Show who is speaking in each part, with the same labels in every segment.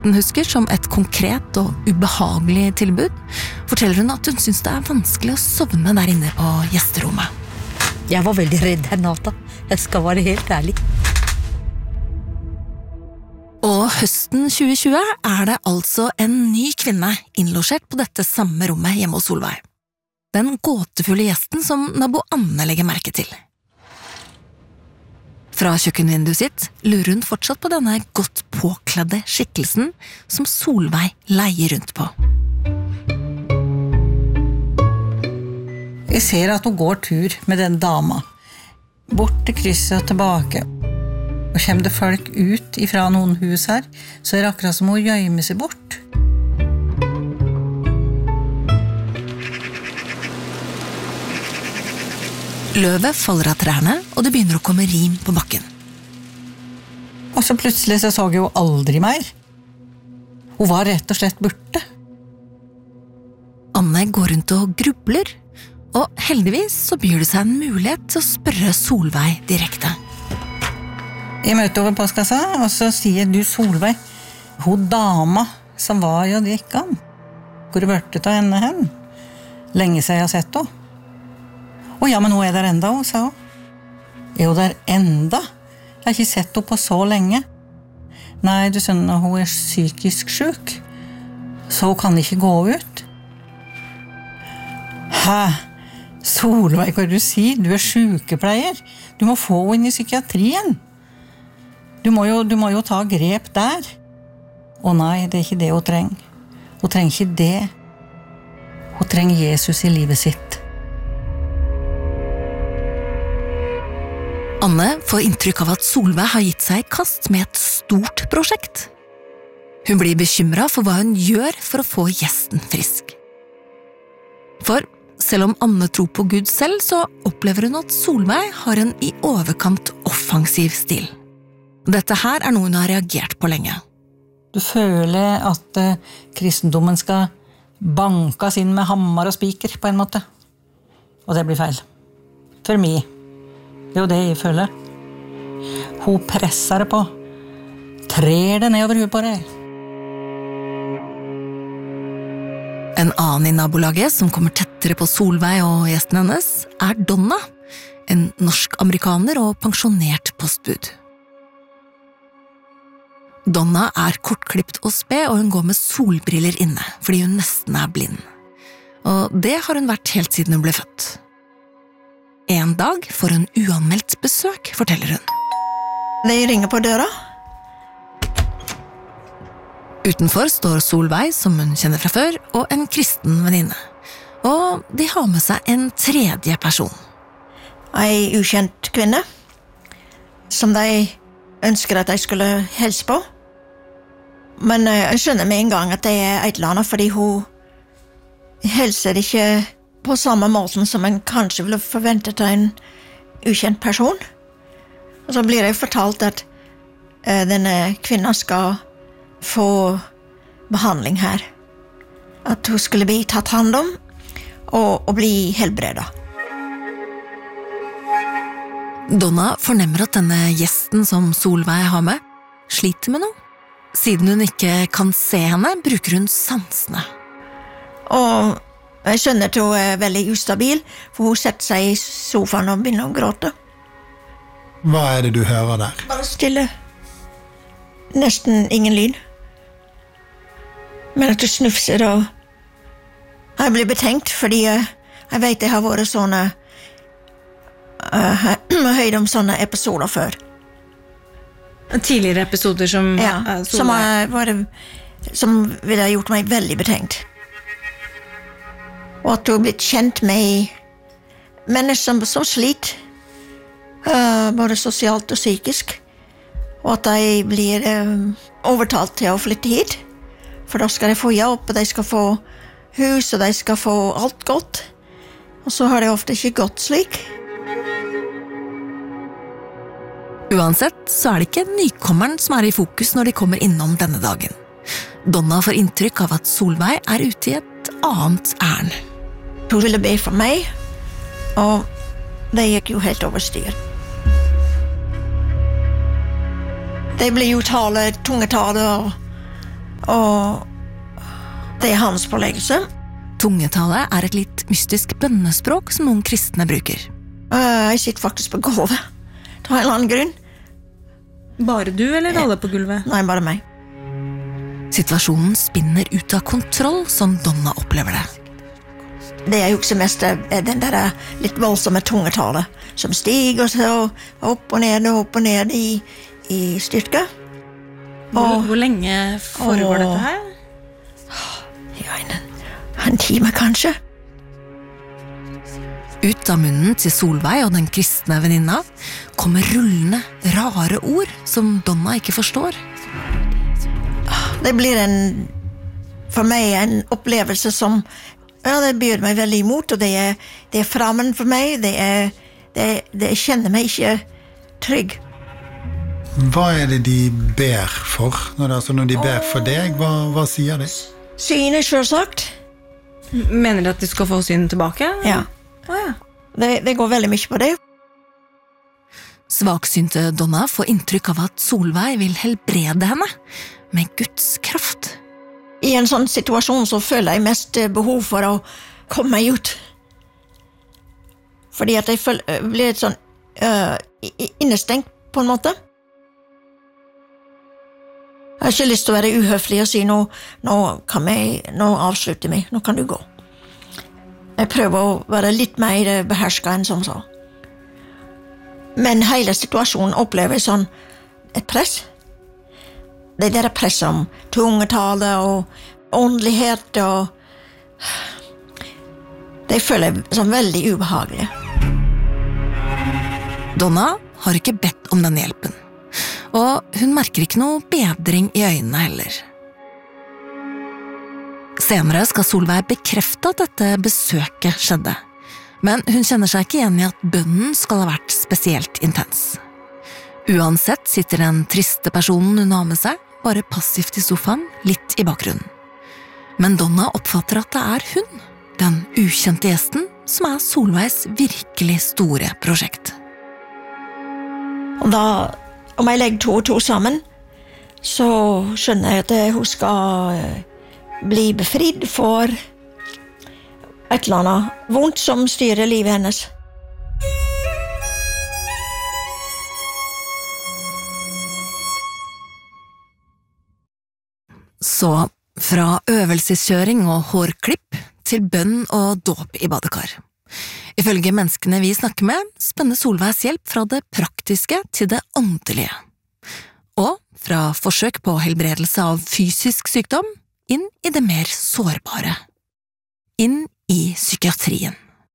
Speaker 1: Hun husker som et konkret og ubehagelig tilbud, forteller hun at hun synes det vanskelig å sovne der inne på gjesterommet.
Speaker 2: Jeg var veldig redd den natta, jeg skal være helt ærlig.
Speaker 1: Og høsten 2020 det altså en ny kvinne innlosjert på dette samme rommet hjemme hos Solveig. Den gåtefulle gjesten som nabo Anne legger merke til. Fra kjøkkenvinduet sitt lurer hun fortsatt på denne godt påkledde skikkelsen som Solveig leier rundt på.
Speaker 3: Jeg ser at hun går tur med den dama. Bort til krysset og tilbake. Og kommer det folk ut ifra noen hus her, så det akkurat som hun gjømmer seg bort.
Speaker 1: Løvet faller av trærne, og det begynner å komme rim på bakken.
Speaker 3: Og så plutselig så jeg jo aldri mer. Hun var rett og slett borte.
Speaker 1: Anne går rundt og grubler, og heldigvis så byr det seg en mulighet til å spørre Solveig direkte.
Speaker 3: Jeg møter over postkassa, og så sier du Solveig, hun dama som var jo drikken. Hvor børte av henne hen? Lenge siden jeg har sett henne. Å ja, men hun der enda, sa hun. Hun der enda? Jeg har ikke sett henne på så lenge. Nei, du skjønner, hun psykisk syk, så hun kan ikke gå ut. Hæ? Solveig, hva du sier? Du sykepleier. Du må få henne inn i psykiatrien. Du må jo ta grep der. Å nei, det ikke det hun trenger. Hun trenger ikke det. Hun trenger Jesus i livet sitt.
Speaker 1: Anne får inntrykk av at Solveig har gitt seg i kast med et stort prosjekt. Hun blir bekymret for hva hun gjør for å få gjesten frisk. For selv om Anne tror på Gud selv, så opplever hun at Solveig har en i overkant offensiv stil. Dette her noe hun har reagert på lenge.
Speaker 3: Du føler at kristendommen skal bankes inn med hammer og spiker på en måte. Og det blir feil. For meg. Det jo det jeg føler. Hun presser det på. Trer det nedover huet på deg.
Speaker 1: En annen i nabolaget som kommer tettere på Solveig og gjesten hennes Donna, en norsk-amerikaner og pensjonert postbud. Donna kortklipt og sped, og hun går med solbriller inne, fordi hun nesten blind. Og det har hun vært helt siden hun ble født. En dag får hun uanmeldt besøk, forteller hun.
Speaker 4: De ringer på døra.
Speaker 1: Utenfor står Solveig, som hun kjenner fra før, og en kristen venninne. Og de har med seg en tredje person.
Speaker 4: En ukjent kvinne, som de ønsker at jeg skulle hilse på. Men jeg skjønner med en gang at det et eller annet, fordi hun hilser ikke på samme måten som en kanskje ville forventet av en ukjent person. Og så blir jeg fortalt at denne kvinnen skal få behandling her. At hun skulle bli tatt hand om og bli helbredet.
Speaker 1: Donna fornemmer at denne gjesten som Solveig har med, sliter med noe. Siden hun ikke kan se henne, bruker hun sansene.
Speaker 4: Og jeg skjønner at hun veldig ustabil, for hun setter seg i sofaen og begynner å gråte.
Speaker 5: Hva det du hører der?
Speaker 4: Bare stille. Nesten ingen lyd. Men at du snufser, og jeg blir betenkt, fordi jeg vet det har vært sånne høyde om sånne episoder før.
Speaker 6: Tidligere episoder som...
Speaker 4: Ja, som ville ha gjort meg veldig betenkt. Og at du har blitt kjent med mennesker som sliter, både sosialt og psykisk, og at de blir overtalt til å flytte hit, for da skal de få hjelp, og de skal få hus, og de skal få alt godt. Og så har det ofte ikke gått slik.
Speaker 1: Uansett så det ikke nykommeren som i fokus når de kommer innom denne dagen. Donna får inntrykk av at Solveig ute i et annet ærend.
Speaker 4: Hun ville be for meg, og det gikk jo helt overstyr. De ble jo tungetale, og Og det hans påleggelse.
Speaker 1: Tungetale et litt mystisk bønnespråk som noen kristne bruker.
Speaker 4: Jeg sitter faktisk på gulvet. Det var en eller annen grunn.
Speaker 6: Bare du, eller alle på gulvet?
Speaker 4: Nei, bare meg.
Speaker 1: Situasjonen spinner ut av kontroll, som Donna opplever det.
Speaker 4: Det jeg husker mest den der litt voldsomme tungetale, som stiger så opp og ned i styrke.
Speaker 6: Hvor lenge foregår dette her?
Speaker 4: Ja, en time kanskje.
Speaker 1: Ut av munnen til Solveig og den kristne venninna kommer rullende, rare ord som Donna ikke forstår.
Speaker 4: Det blir for meg en opplevelse som det byr meg veldig imot, og det er fremmed for meg. Jeg kjenner meg ikke trygg.
Speaker 5: Hva det de ber for? Når de ber for deg, hva sier de?
Speaker 4: Synet, selvsagt.
Speaker 6: Mener de at de skal få synet tilbake?
Speaker 4: Ja.
Speaker 6: Ja.
Speaker 4: Det går veldig mye på det.
Speaker 1: Svaksynte Donna får inntrykk av at Solveig vil helbrede henne med Guds kraft.
Speaker 4: I en sånn situasjon så føler jeg mest behov for å komme meg ut. Fordi at jeg blir litt sånn innestengt på en måte. Jeg har ikke lyst til å være uhøflig og si nå avslutter vi, nå kan du gå. Jeg prøver å være litt mer behersket enn som så. Men hele situasjonen opplever jeg sånn et press. Det der presset om tungetale og åndelighet og det føler jeg som veldig ubehagelig.
Speaker 1: Donna har ikke bedt om den hjelpen, og hun merker ikke noe bedring i øynene heller. Senere skal Solveig bekrefte at dette besøket skjedde, men hun kjenner seg ikke igjen i at bønnen skal ha vært spesielt intens. Uansett sitter den triste personen hun har med seg bare passivt i sofaen, litt i bakgrunnen. Men Donna oppfatter at det hun, den ukjente gjesten, som Solveigs virkelig store prosjekt.
Speaker 4: Om jeg legger 2 og 2 sammen, så skjønner jeg at hun skal bli befridd for et eller annet vondt som styrer livet hennes.
Speaker 1: Så fra øvelseskjøring og hårklipp til bønn og dåp i badekar. Ifølge menneskene vi snakker med, spenner Solveigs hjelp fra det praktiske til det åndelige. Og fra forsøk på helbredelse av fysisk sykdom, inn i det mer sårbare. Inn i psykiatrien.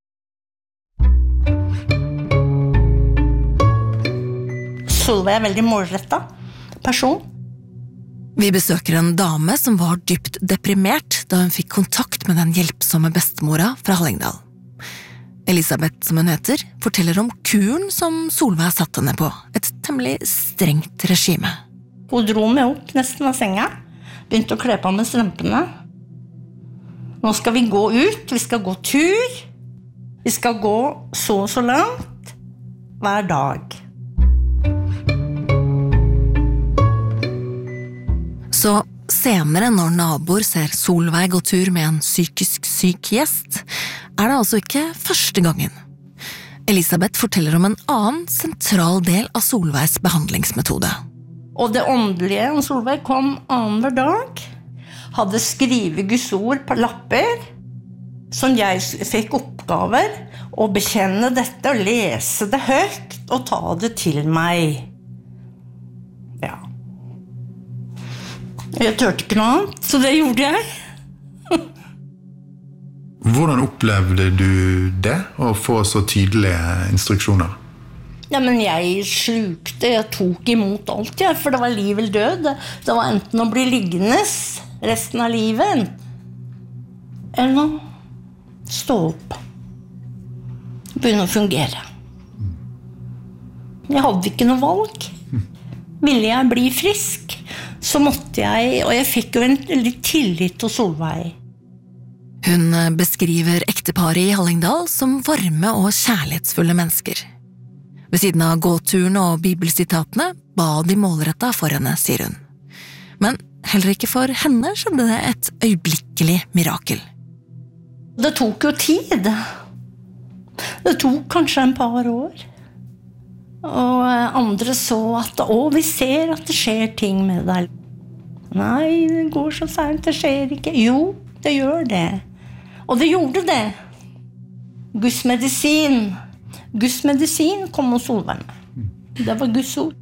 Speaker 2: Solveig veldig målrettet person.
Speaker 1: Vi besøker en dame som var dypt deprimert da hun fikk kontakt med den hjelpsomme bestemora fra Hallingdal. Elisabeth, som hun heter, forteller om kuren som Solveig satte henne på, et temmelig strengt regime.
Speaker 2: Hun dro meg opp nesten av senga, begynte å kle på med strømpene. Nå skal vi gå ut, vi skal gå tur, vi skal gå så langt hver dag.
Speaker 1: Så senere, når naboer ser Solveig gå tur med en psykisk syk gjest, det altså ikke første gangen. Elisabeth forteller om en annen sentral del av Solveigs behandlingsmetode.
Speaker 2: Og det åndelige om Solveig kom annenhver dag, hadde skrivet Guds ord på lapper, som jeg fikk oppgaver å bekjenne dette og lese det høyt og ta det til meg. Ja. Jeg tørte ikke noe annet, så det gjorde jeg.
Speaker 5: Hvordan opplevde du det, å få så tydelige instruksjoner?
Speaker 2: Ja, men jeg slukte, jeg tok imot alt, ja, for det var liv eller død. Det var enten å bli liggende resten av livet, eller å stå opp. Begynne å fungere. Jeg hadde ikke noe valg. Ville jeg bli frisk, så måtte jeg, og jeg fikk jo en litt tillit til Solveig.
Speaker 1: Hun beskriver ekteparet i Hallingdal som varme og kjærlighetsfulle mennesker. Ved siden av gåturen og bibelsitatene ba de målrettet for henne, sier hun. Men heller ikke for henne skjedde det et øyeblikkelig mirakel.
Speaker 2: Det tok jo tid. Det tok kanskje en par år. Og andre så at, vi ser at det skjer ting med deg. Nei, det går så sent, det skjer ikke. Jo, det gjør det. Og det gjorde det. Guds medisin kom hos Solveig. Det var Guds ord.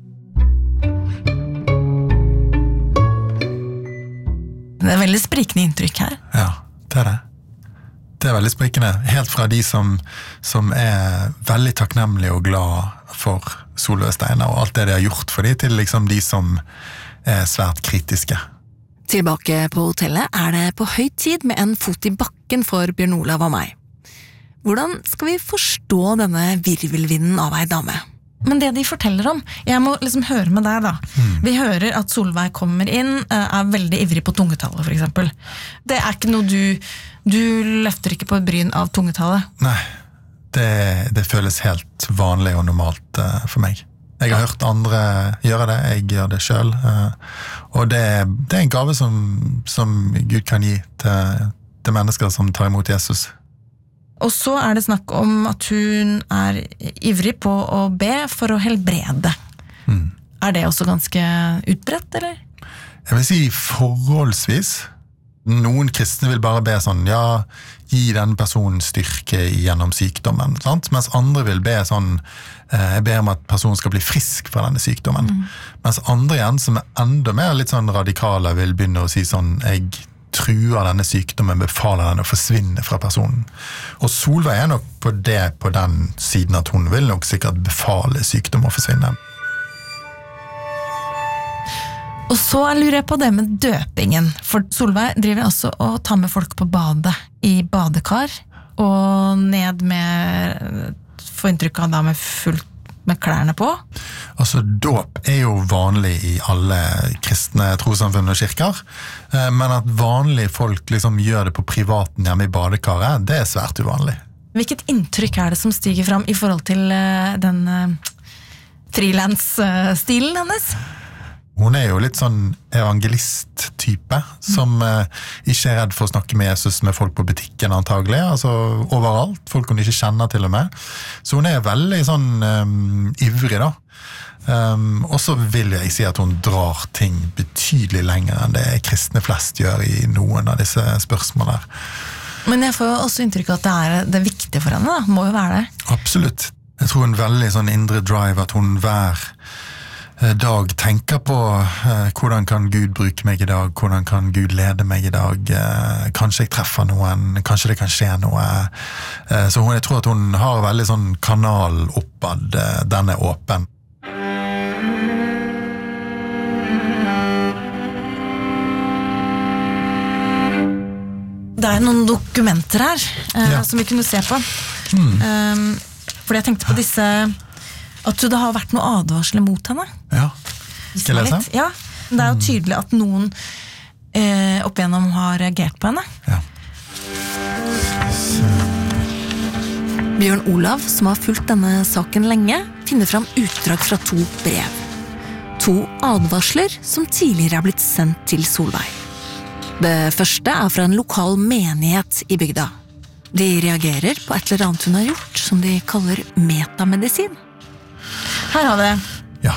Speaker 1: Det veldig sprikende inntrykk her.
Speaker 7: Ja, det det. Det veldig sprikende. Helt fra de som veldig takknemlige og glad for Solveig Steiner og alt det de har gjort for dem, til liksom de som svært kritiske.
Speaker 1: Tilbake på hotellet det på høy tid med en fot i bakken for Bjørn Olav og meg. Hvordan skal vi forstå denne virvelvinden av ei dame? Men det de forteller om, jeg må liksom høre med deg da. Vi hører at Solveig kommer inn, veldig ivrig på tungetallet for eksempel. Det ikke noe du løfter ikke på et bryn av tungetallet.
Speaker 7: Nei, det føles helt vanlig og normalt for meg. Jeg har hørt andre gjøre det, jeg gjør det selv. Og det en gave som Gud kan gi til mennesker som tar imot Jesus.
Speaker 1: Og så det snakk om at hun ivrig på å be for å helbrede. Det også ganske utbredt, eller?
Speaker 7: Jeg vil si forholdsvis. Noen kristne vil bare be sånn, ja, gi den personen styrke gjennom sykdommen, sant? Mens andre vil be sånn, jeg ber om at personen skal bli frisk fra denne sykdommen. Mens andre igjen, som enda mer litt sånn radikale, vil begynne å si sånn, jeg truer denne sykdommen, befaler den å forsvinne fra personen. Og Solveig nok på den siden at hun vil nok sikkert befale sykdom å forsvinne.
Speaker 1: Og så lurer jeg på det med døpingen, for Solveig driver også og tar med folk på badet i badekar, og ned med, få inntrykk av da med fullt med klærne på.
Speaker 7: Altså, dåp jo vanlig i alle kristne trossamfunn og kirker, men at vanlige folk liksom gjør det på privaten hjemme i badekaret, det svært uvanlig.
Speaker 1: Hvilket inntrykk det som stiger fram i forhold til den freelance-stilen hennes?
Speaker 7: Hun jo litt sånn evangelist-type, som ikke redd for å snakke med Jesus med folk på butikken antagelig, altså overalt, folk hun ikke kjenner til og med. Så hun veldig sånn ivrig da. Og så vil jeg si at hun drar ting betydelig lenger enn det kristne flest gjør i noen av disse spørsmålene.
Speaker 1: Men jeg får jo også inntrykk av at det viktige for henne da, må jo være det.
Speaker 7: Absolutt. Jeg tror en veldig sånn indre drive at hun hver dag tenker på hvordan kan Gud bruke meg i dag, hvordan kan Gud lede meg i dag, kanskje jeg treffer noen, kanskje det kan skje noe. Så jeg tror at hun har veldig sånn kanal oppad, den åpen. Det noen dokumenter her som vi kunne se på. Fordi jeg tenkte på disse at det har vært noe advarsler mot henne. Ja, skal jeg lese?
Speaker 1: Ja, det jo tydelig at noen opp igjennom har reagert på henne.
Speaker 7: Ja.
Speaker 1: Bjørn Olav, som har fulgt denne saken lenge, finner fram utdrag fra 2 brev. 2 advarsler som tidligere har blitt sendt til Solveig. Det første fra en lokal menighet i bygda. De reagerer på et eller annet hun har gjort, som de kaller metamedisin. Her har vi det.
Speaker 7: Ja.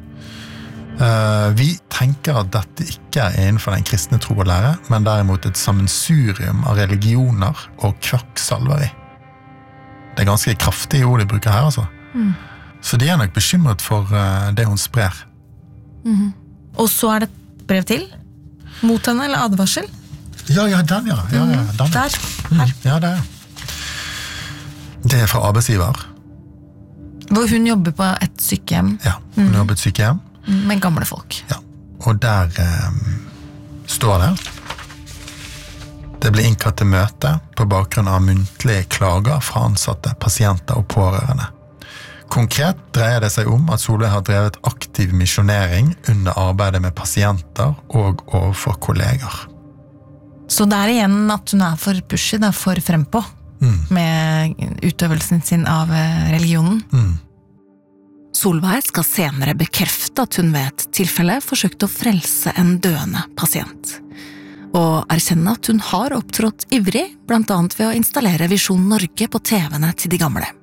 Speaker 7: Vi tenker at dette ikke innenfor den kristne tro og lære, men derimot et sammensurium av religioner og kvakksalveri. Det ganske kraftige ord de bruker her, altså. Så de nok bekymret for det hun sprer.
Speaker 1: Og så det et brev til? Mot henne, eller advarsel?
Speaker 7: Ja, den, ja. Den.
Speaker 1: Der, her.
Speaker 7: Ja, det Det fra arbeidsgiver.
Speaker 1: Hvor hun jobber på et sykehjem.
Speaker 7: Ja, hun jobber på et sykehjem.
Speaker 1: Med gamle folk.
Speaker 7: Ja, og der står det Det ble innkalt til møte på bakgrunn av muntlige klager fra ansatte, pasienter og pårørende. Konkret dreier det seg om at Solveig har drevet aktiv misjonering under arbeidet med pasienter og overfor kolleger.
Speaker 1: Så det igjen at hun for pushy, for frempå, med utøvelsen sin av religionen. Solveig skal senere bekrefte at hun ved et tilfelle forsøkte å frelse en døende pasient, og erkjenne at hun har opptrådt ivrig, blant annet ved å installere Visjon Norge på TV-ene til de gamle.